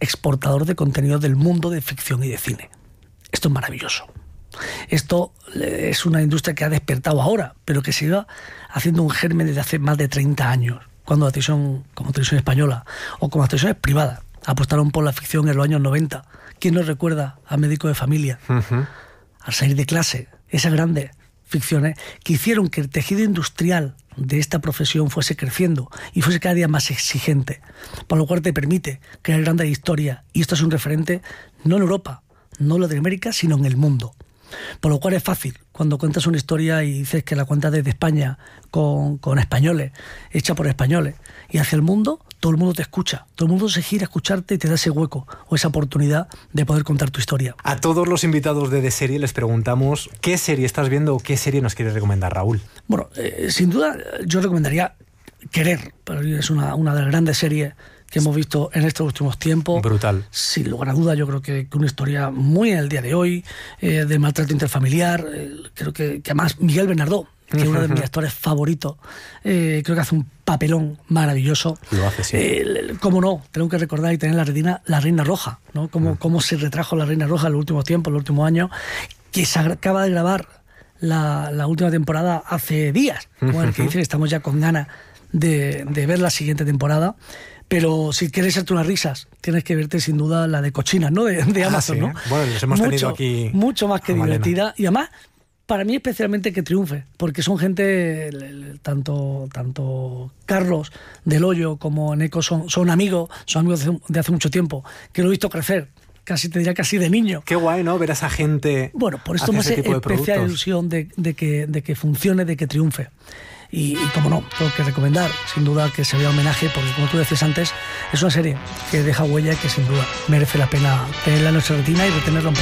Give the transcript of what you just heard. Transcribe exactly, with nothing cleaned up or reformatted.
exportador de contenido del mundo de ficción y de cine. Esto es maravilloso. Esto es una industria que ha despertado ahora, pero que se iba haciendo un germen desde hace más de treinta años, cuando la televisión, como Televisión Española o como las televisiones privadas, apostaron por la ficción en los años noventa. ¿Quién nos recuerda a Médico de Familia? Uh-huh. Al Salir de Clase, esas grandes ficciones que hicieron que el tejido industrial de esta profesión fuese creciendo y fuese cada día más exigente, por lo cual te permite crear grandes historias, y esto es un referente no en Europa, no en Latinoamérica, sino en el mundo. Por lo cual es fácil, cuando cuentas una historia y dices que la cuentas desde España con, con españoles, hecha por españoles, y hacia el mundo, todo el mundo te escucha, todo el mundo se gira a escucharte y te da ese hueco o esa oportunidad de poder contar tu historia. A todos los invitados de De Serie les preguntamos qué serie estás viendo o qué serie nos quieres recomendar, Raúl. Bueno, eh, sin duda yo recomendaría Querer, pero es una, una de las grandes series que hemos visto en estos últimos tiempos. Brutal. Sin lugar a duda, yo creo que, que una historia muy en el día de hoy, eh, de maltrato interfamiliar. Eh, creo que, que además Miguel Bernardó, que es uno de mis actores favoritos, eh, creo que hace un papelón maravilloso. Lo hace, sí. Eh, cómo no, tengo que recordar y tener la retina La Reina Roja, ¿no? Cómo, mm. cómo se retrajo La Reina Roja en los últimos tiempos, en los últimos años, que se acaba de grabar la, la última temporada hace días, como el que dice, estamos ya con ganas de, de ver la siguiente temporada. Pero si quieres echarte unas risas, tienes que verte sin duda la de Cochinas, ¿no? De, de Amazon, ah, sí. ¿no? Bueno, les hemos mucho, tenido aquí. Mucho más que Malena. divertida. Y además, para mí especialmente que triunfe, porque son gente, tanto, tanto Carlos del Hoyo como Neko son, son amigos, son amigos de hace, de hace mucho tiempo, que lo he visto crecer. Casi te diría casi de niño. Qué guay, ¿no? Ver a esa gente. Bueno, por esto me hace especial ilusión de, de, que, de que funcione, de que triunfe. Y, y como no, tengo que recomendar, sin duda, que se vea homenaje, porque como tú decías antes, es una serie que deja huella y que sin duda merece la pena tenerla en nuestra retina y retenerla un poco.